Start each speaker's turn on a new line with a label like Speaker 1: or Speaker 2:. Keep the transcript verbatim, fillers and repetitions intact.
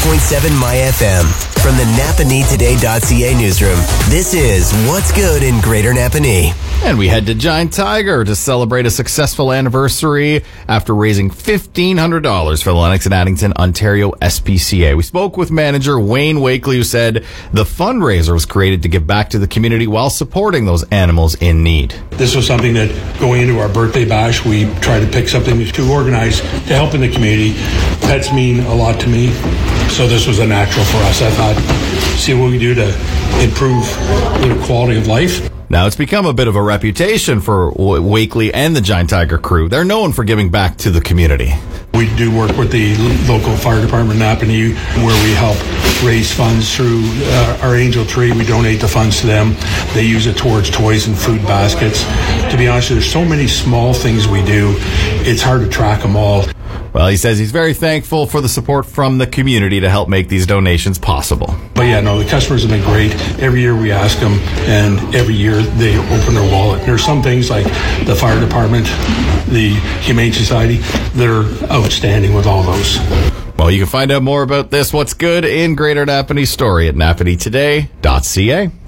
Speaker 1: point seven My F M. From the Napanee Today dot C A newsroom, this is What's Good in Greater Napanee.
Speaker 2: And we head to Giant Tiger to celebrate a successful anniversary after raising fifteen hundred dollars for the Lennox and Addington, Ontario S P C A. We spoke with manager Wayne Wakely, who said the fundraiser was created to give back to the community while supporting those animals in need.
Speaker 3: This was something that going into our birthday bash, we tried to pick something to organize to help in the community. Pets mean a lot to me, so this was a natural for us. I thought, see what we do to improve their quality of life.
Speaker 2: Now, it's become a bit of a reputation for Wakely and the Giant Tiger crew. They're known for giving back to the community.
Speaker 3: We do work with the local fire department in Napanee, where we help raise funds through uh, our Angel Tree. We donate the funds to them. They use it towards toys and food baskets. To be honest, there's so many small things we do, it's hard to track them all.
Speaker 2: Well, he says he's very thankful for the support from the community to help make these donations possible.
Speaker 3: But yeah, no, the customers have been great. Every year we ask them, and every year they open their wallet. There's some things like the fire department, the Humane Society, they're outstanding with all those.
Speaker 2: Well, you can find out more about this What's Good in Greater Napanee story at Napanee Today dot C A.